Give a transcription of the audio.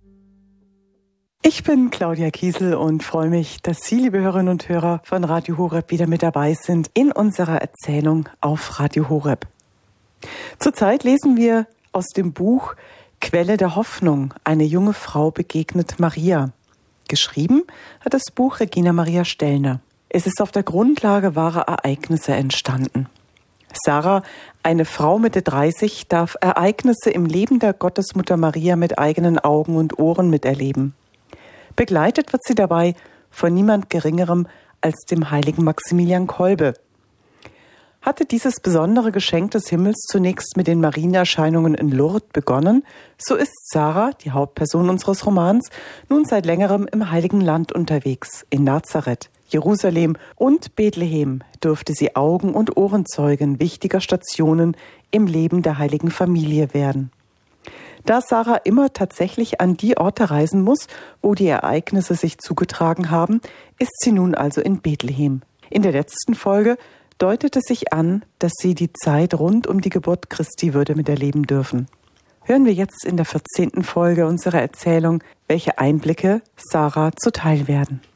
Ich bin Claudia Kiesel und freue mich, dass Sie, liebe Hörerinnen und Hörer von Radio Horeb, wieder mit dabei sind in unserer Erzählung auf Radio Horeb. Zurzeit lesen wir aus dem Buch Quelle der Hoffnung. Eine junge Frau begegnet Maria. Geschrieben hat das Buch Regina Maria Stellner. Es ist auf der Grundlage wahrer Ereignisse entstanden. Sarah, eine Frau Mitte 30, darf Ereignisse im Leben der Gottesmutter Maria mit eigenen Augen und Ohren miterleben. Begleitet wird sie dabei von niemand Geringerem als dem heiligen Maximilian Kolbe. Hatte dieses besondere Geschenk des Himmels zunächst mit den Marienerscheinungen in Lourdes begonnen, so ist Sarah, die Hauptperson unseres Romans, nun seit längerem im Heiligen Land unterwegs. In Nazareth, Jerusalem und Bethlehem dürfte sie Augen- und Ohrenzeugin wichtiger Stationen im Leben der heiligen Familie werden. Da Sarah immer tatsächlich an die Orte reisen muss, wo die Ereignisse sich zugetragen haben, ist sie nun also in Bethlehem. In der letzten Folge deutete sich an, dass sie die Zeit rund um die Geburt Christi würde miterleben dürfen. Hören wir jetzt in der 14. Folge unserer Erzählung, welche Einblicke Sarah zuteil werden.